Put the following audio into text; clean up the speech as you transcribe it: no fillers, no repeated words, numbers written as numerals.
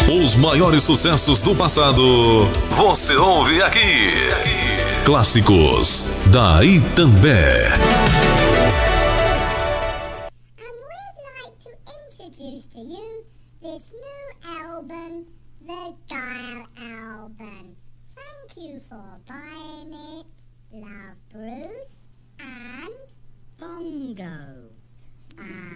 Os maiores sucessos do passado, você ouve aqui. Clássicos da Itambé. And we'd like to introduce to you this new album, the Dial Album. Thank you for buying it. Love, Bruce and Bongo.